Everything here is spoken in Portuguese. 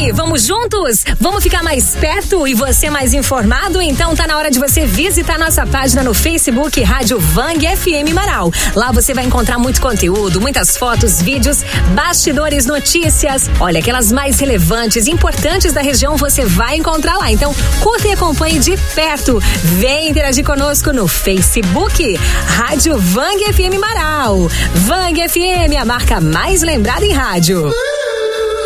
aí, vamos juntos? Vamos ficar mais perto e você mais informado? Então tá na hora de você visitar nossa página no Facebook Rádio Vang FM Marau. Lá você vai encontrar muito conteúdo, muitas fotos, vídeos, bastidores, notícias. Olha, aquelas mais relevantes, importantes da região você vai encontrar lá. Então curta e acompanhe de perto. Vem interagir conosco no Facebook Rádio Vang FM Marau. Vang FM, a marca mais lembrada em rádio.